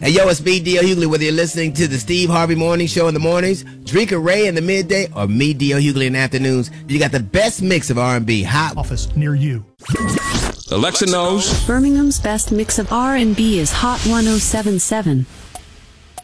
Hey, yo, it's me, D.L. Hughley. Whether you're listening to the Steve Harvey Morning Show in the mornings, Drink and Ray in the midday, or me, D.L. Hughley in the afternoons, you got the best mix of R&B. Hot office near you. Alexa knows Birmingham's best mix of R&B is Hot 107.7.